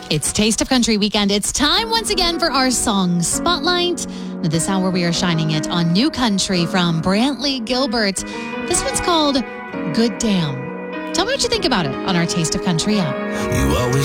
It's Taste of Country Weekend. It's time once again for our song spotlight. Now, this hour we are shining it on New Country from Brantley Gilbert. This one's called Good Damn. Tell me what you think about it on our Taste of Country app. You always